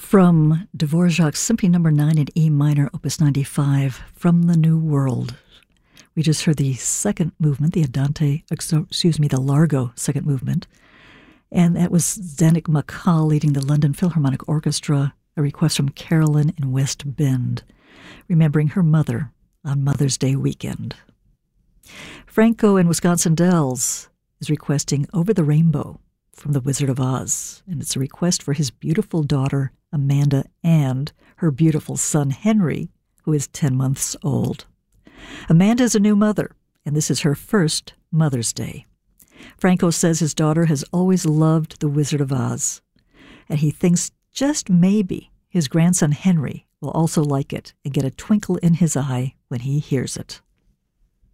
From Dvorak's Symphony No. 9 in E minor, Opus 95, From the New World. We just heard the second movement, the Largo second movement. And that was Zdeněk Makal leading the London Philharmonic Orchestra, a request from Carolyn in West Bend, remembering her mother on Mother's Day weekend. Franco in Wisconsin Dells is requesting Over the Rainbow from The Wizard of Oz, and it's a request for his beautiful daughter, Amanda, and her beautiful son, Henry, who is 10 months old. Amanda is a new mother, and this is her first Mother's Day. Franco says his daughter has always loved The Wizard of Oz, and he thinks just maybe his grandson Henry will also like it and get a twinkle in his eye when he hears it.